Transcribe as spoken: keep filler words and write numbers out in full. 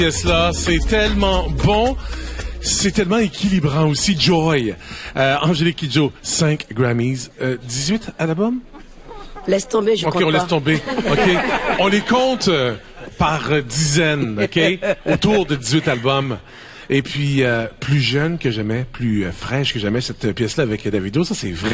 Pièce-là, c'est tellement bon, c'est tellement équilibrant aussi. Joy, euh, Angélique Kidjo, cinq Grammys, euh, dix-huit à l'album? Laisse tomber, je Ok, compte on pas. laisse tomber. Ok, on les compte euh, par dizaines, ok, autour de dix-huit albums. Et puis, euh, plus jeune que jamais, plus euh, fraîche que jamais, cette pièce-là avec Davido, ça c'est vrai.